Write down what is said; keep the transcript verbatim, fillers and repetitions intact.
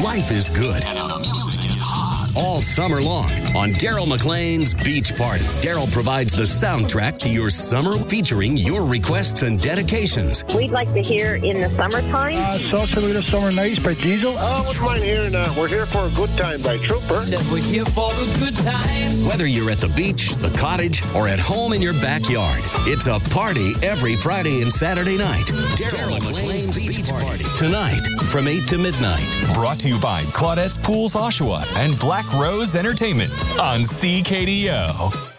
life is good. And the music is hot. All summer long on Daryl McLean's Beach Party. Daryl provides the soundtrack to your summer, featuring your requests and dedications. We'd like to hear In the Summertime. Uh, Salsa Little Summer Nights by Diesel. Oh, wouldn't mind hearing uh, We're Here for a Good Time by Trooper. Said we're here for a good time. Whether you're at the beach, the cottage, or at home in your backyard, it's a party every Friday and Saturday night. Daryl McLean's Beach Party. Tonight from eight to midnight. Brought to you by Claudette's Pools Oshawa and Black Rose Entertainment on C K D O.